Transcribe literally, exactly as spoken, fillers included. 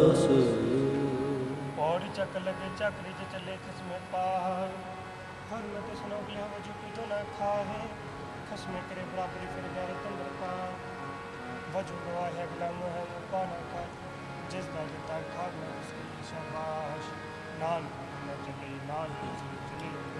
ਦਾਸ। पौड़ी चक लगे चक्री च चले खसमे पार हर न किसनो गया वजू की तो न खाए खसमे करे बराबरी फिर गैर तंदर का वजू गवा है गुलाम है मुका न का जिस दा जता खाना उसकी शाबाश नाल न चले नाल चले